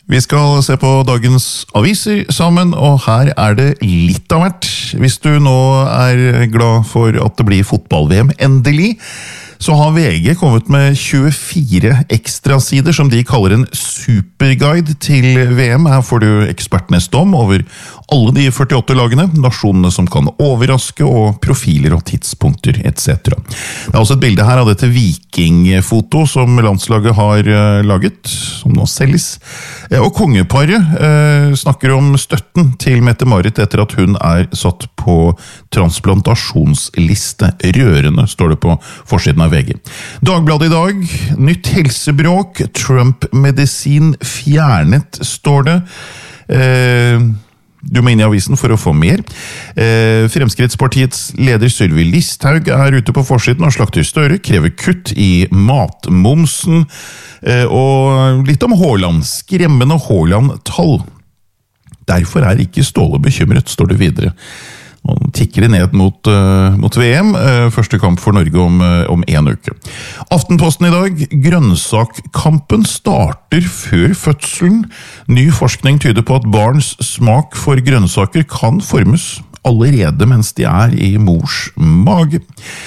Vi skal se på dagens aviser sammen, og her det litt av hvert. Hvis du nå glad for at det blir fotball-VM endelig, så har VG kommet med 24 ekstrasider som de kaller en superguide til VM. Her får du ekspertenes dom over alle de 48 lagene, nasjonene som kan overraske, og profiler og tidspunkter etc. Det også et bilde her av dette vikingfoto som landslaget har laget, som nå selges. Og kongeparet snakker om støtten til Mette-Marit etter at hun satt på transplantasjonsliste. Rørende står det på forsiden av VG. Dagbladet i dag, nytt helsebråk, Trump-medisin fjernet, står det. Du må inn i avisen for å få mer. Fremskrittspartiets leder Sylvi Listhaug ute på forsiden og slakter Støre, krever kutt i matmomsen, og litt om Haaland, skremmende Haaland-tall. Derfor ikke Ståle bekymret, står det videre. Nå tikker det ned mot VM, første kamp for Norge om en uke. Aftenposten i dag, grønnsakkampen starter før fødselen. Ny forskning tyder på at barns smak for grønnsaker kan formes allerede mens de i mors mage.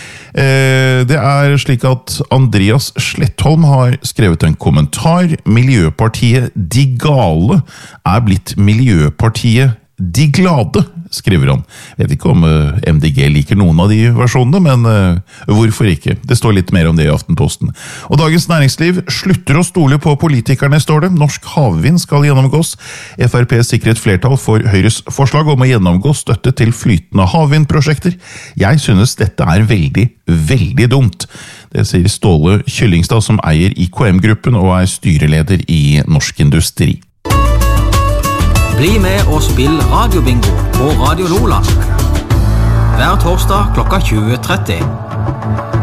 Det slik at Andreas Slettholm har skrevet en kommentar. Miljøpartiet De Gale blitt Miljøpartiet De Glade, skriver han. Jeg vet ikke om MDG liker noen av de versjonene, men hvorfor ikke? Det står litt mer om det i Aftenposten. Og Dagens Næringsliv slutter å stole på politikerne, står det. Norsk havvind skal gjennomgås. FrP sikret flertall for Høyres forslag om å gjennomgå støtte til flytende havvindprosjekter. Jeg synes dette veldig, veldig dumt. Det sier Ståle Kyllingstad, som eier IKM-gruppen og styreleder i Norsk Industri. Bli med og spill radiobingo på Radio Lola. Hver torsdag klokka 20:30.